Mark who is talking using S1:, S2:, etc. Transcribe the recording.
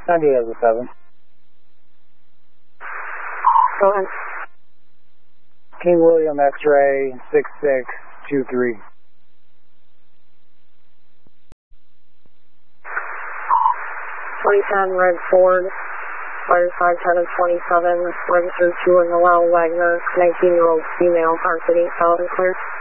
S1: 98 as a 7.
S2: Go ahead.
S1: King William X-ray 6623.
S2: 2010 Red Ford, fire 510 and 27, registered to and allow Wagner, 19-year-old female, car city, solid and clear.